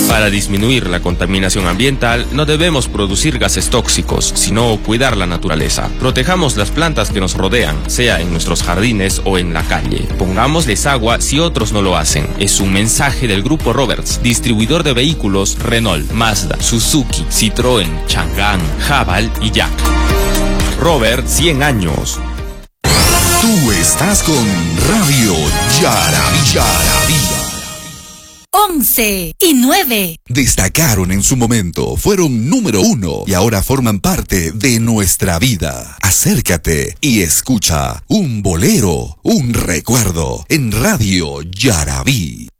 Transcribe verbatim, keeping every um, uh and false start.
Para disminuir la contaminación ambiental, no debemos producir gases tóxicos, sino cuidar la naturaleza. Protejamos las plantas que nos rodean, sea en nuestros jardines o en la calle. Pongámosles agua si otros no lo hacen. Es un mensaje del Grupo Roberts, distribuidor de vehículos Renault, Mazda, Suzuki, Citroën, Chang'an, Haval y Jack. Robert, cien años. Tú estás con Radio Yaraví. Yaraví. once y nueve. Destacaron en su momento, fueron número uno y ahora forman parte de nuestra vida. Acércate y escucha un bolero, un recuerdo en Radio Yaraví.